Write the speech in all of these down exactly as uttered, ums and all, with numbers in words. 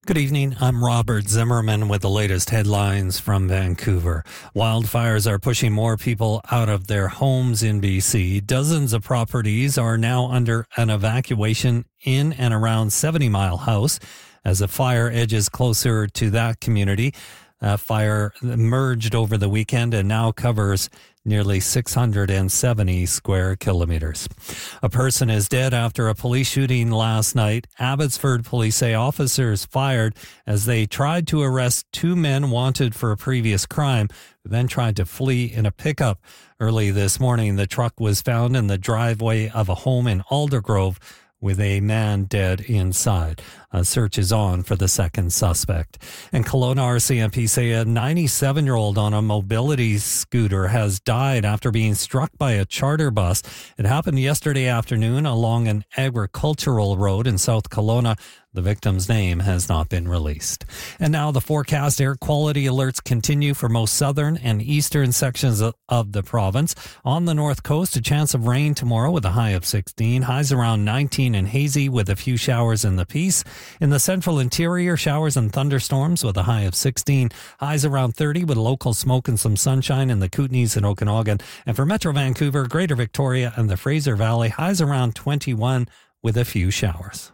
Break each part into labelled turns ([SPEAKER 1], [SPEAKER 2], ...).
[SPEAKER 1] Good evening. I'm Robert Zimmerman with the latest headlines from Vancouver. Wildfires are pushing more people out of their homes in B C. Dozens of properties are now under an evacuation in and around seventy Mile House as the fire edges closer to that community. Uh, fire emerged over the weekend and now covers nearly six hundred seventy square kilometers. A person is dead after a police shooting last night. Abbotsford police say officers fired as they tried to arrest two men wanted for a previous crime, who then tried to flee in a pickup. Early this morning, the truck was found in the driveway of a home in Aldergrove with a man dead inside. A search is on for the second suspect. And Kelowna R C M P say a ninety-seven-year-old on a mobility scooter has died after being struck by a charter bus. It happened yesterday afternoon along an agricultural road in South Kelowna. The victim's name has not been released. And now the forecast: air quality alerts continue for most southern and eastern sections of the province. On the north coast, a chance of rain tomorrow with a high of sixteen. Highs around nineteen and hazy with a few showers in the Peace. In the central interior, showers and thunderstorms with a high of sixteen. Highs around thirty with local smoke and some sunshine in the Kootenays and Okanagan. And for Metro Vancouver, Greater Victoria and the Fraser Valley, highs around twenty-one with a few showers.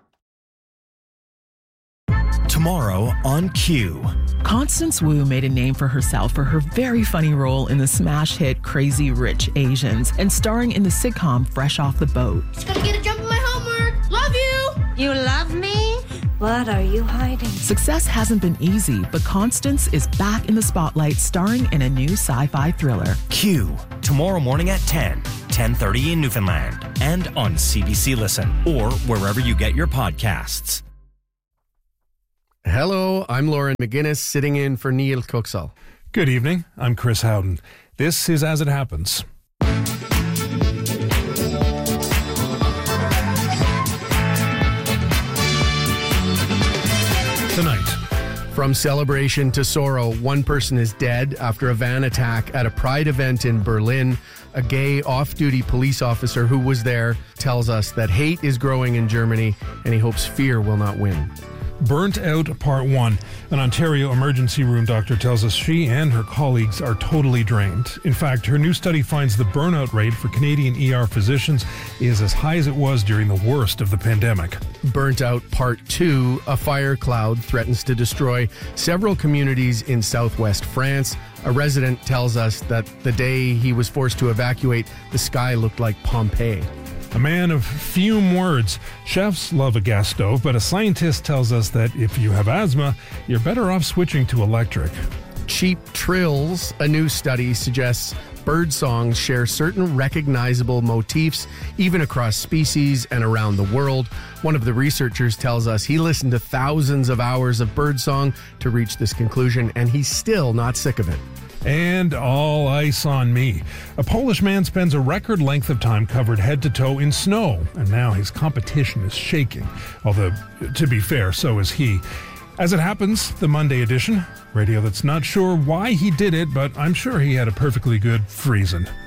[SPEAKER 2] Tomorrow on Q.
[SPEAKER 3] Constance Wu made a name for herself for her very funny role in the smash hit Crazy Rich Asians and starring in the sitcom Fresh Off the Boat.
[SPEAKER 4] Just gotta get a jump in my homework. Love you.
[SPEAKER 5] You love me? What are you hiding?
[SPEAKER 3] Success hasn't been easy, but Constance is back in the spotlight starring in a new sci-fi thriller.
[SPEAKER 2] Q. Tomorrow morning at ten, ten thirty in Newfoundland and on C B C Listen or wherever you get your podcasts.
[SPEAKER 6] Hello, I'm Lauren McGuinness, sitting in for Neil Cooksall.
[SPEAKER 7] Good evening, I'm Chris Howden. This is As It Happens. Tonight.
[SPEAKER 6] From celebration to sorrow, one person is dead after a van attack at a Pride event in Berlin. A gay off-duty police officer who was there tells us that hate is growing in Germany and he hopes fear will not win.
[SPEAKER 7] Burnt Out Part one. An Ontario emergency room doctor tells us she and her colleagues are totally drained. In fact, her new study finds the burnout rate for Canadian E R physicians is as high as it was during the worst of the pandemic.
[SPEAKER 6] Burnt Out Part two. A fire cloud threatens to destroy several communities in southwest France. A resident tells us that the day he was forced to evacuate, the sky looked like Pompeii.
[SPEAKER 7] A man of few words. Chefs love a gas stove, but a scientist tells us that if you have asthma, you're better off switching to electric.
[SPEAKER 6] Cheap trills. A new study suggests bird songs share certain recognizable motifs, even across species and around the world. One of the researchers tells us he listened to thousands of hours of birdsong to reach this conclusion, and he's still not sick of it.
[SPEAKER 7] And all ice on me. A Polish man spends a record length of time covered head to toe in snow, and now his competition is shaking. Although, to be fair, so is he. As it happens, the Monday edition, radio that's not sure why he did it, but I'm sure he had a perfectly good reason.